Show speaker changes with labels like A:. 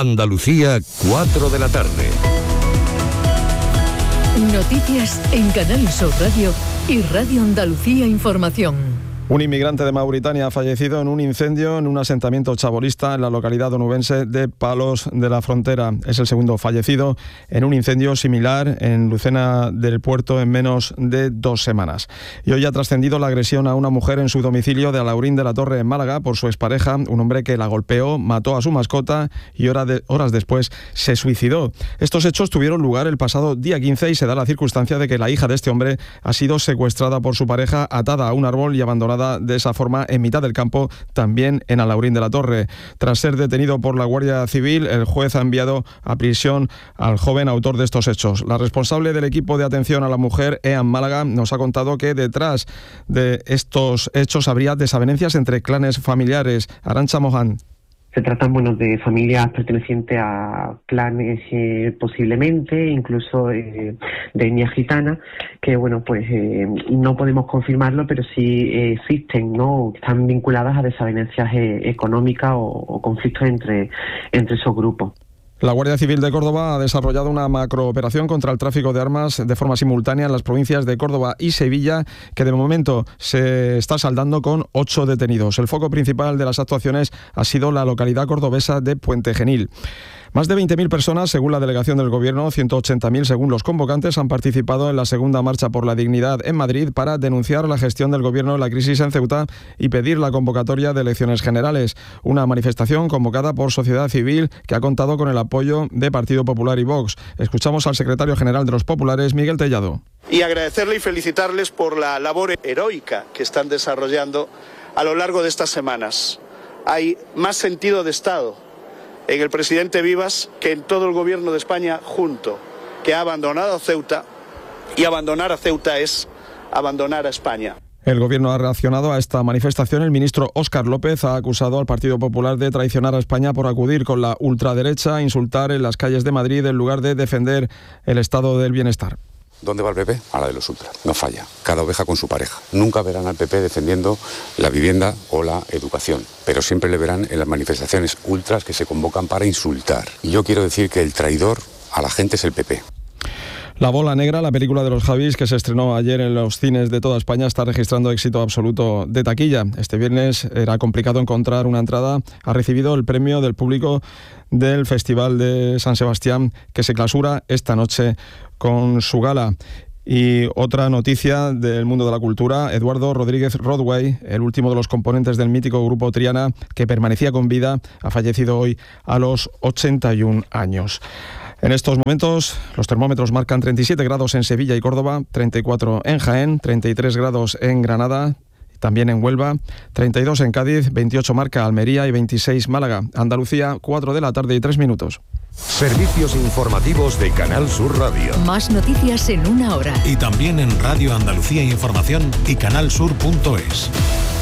A: Andalucía, 4 de la tarde.
B: Noticias en Canal Sur Radio y Radio Andalucía Información.
C: Un inmigrante de Mauritania ha fallecido en un incendio en un asentamiento chabolista en la localidad onubense de Palos de la Frontera. Es el segundo fallecido en un incendio similar en Lucena del Puerto en menos de 2 semanas. Y hoy ha trascendido la agresión a una mujer en su domicilio de Alhaurín de la Torre en Málaga por su expareja, un hombre que la golpeó, mató a su mascota y horas después se suicidó. Estos hechos tuvieron lugar el pasado día 15 y se da la circunstancia de que la hija de este hombre ha sido secuestrada por su pareja, atada a un árbol y abandonada de esa forma en mitad del campo, también en Alhaurín de la Torre. Tras ser detenido por la Guardia Civil, el juez ha enviado a prisión al joven autor de estos hechos. La responsable del equipo de atención a la mujer, EAM Málaga, nos ha contado que detrás de estos hechos habría desavenencias entre clanes familiares. Arantxa Mohán.
D: Se tratan, de familias pertenecientes a clanes posiblemente, incluso de etnia gitana, que no podemos confirmarlo, pero sí existen, ¿no? Están vinculadas a desavenencias económicas o conflictos entre esos grupos.
C: La Guardia Civil de Córdoba ha desarrollado una macrooperación contra el tráfico de armas de forma simultánea en las provincias de Córdoba y Sevilla, que de momento se está saldando con 8 detenidos. El foco principal de las actuaciones ha sido la localidad cordobesa de Puente Genil. Más de 20.000 personas, según la delegación del Gobierno, 180.000 según los convocantes, han participado en la segunda marcha por la dignidad en Madrid para denunciar la gestión del Gobierno en la crisis en Ceuta y pedir la convocatoria de elecciones generales. Una manifestación convocada por sociedad civil que ha contado con el apoyo de Partido Popular y Vox. Escuchamos al secretario general de los populares, Miguel Tellado.
E: Y agradecerle y felicitarles por la labor heroica que están desarrollando a lo largo de estas semanas. Hay más sentido de Estado en el presidente Vivas que en todo el gobierno de España junto, que ha abandonado a Ceuta, y abandonar a Ceuta es abandonar a España.
C: El Gobierno ha reaccionado a esta manifestación. El ministro Óscar López ha acusado al Partido Popular de traicionar a España por acudir con la ultraderecha a insultar en las calles de Madrid en lugar de defender el estado del bienestar.
F: ¿Dónde va el PP? A la de los ultras. No falla. Cada oveja con su pareja. Nunca verán al PP defendiendo la vivienda o la educación, pero siempre le verán en las manifestaciones ultras que se convocan para insultar. Y yo quiero decir que el traidor a la gente es el PP.
C: La Bola Negra, la película de los Javis, que se estrenó ayer en los cines de toda España, está registrando éxito absoluto de taquilla. Este viernes era complicado encontrar una entrada. Ha recibido el premio del público del Festival de San Sebastián, que se clausura esta noche con su gala. Y otra noticia del mundo de la cultura: Eduardo Rodríguez Rodway, el último de los componentes del mítico grupo Triana, que permanecía con vida, ha fallecido hoy a los 81 años. En estos momentos los termómetros marcan 37 grados en Sevilla y Córdoba, 34 en Jaén, 33 grados en Granada, también en Huelva, 32 en Cádiz, 28 marca Almería y 26 Málaga. Andalucía, 4 de la tarde y 3 minutos.
A: Servicios informativos de Canal Sur Radio.
B: Más noticias en 1 hora.
G: Y también en Radio Andalucía Información y canalsur.es.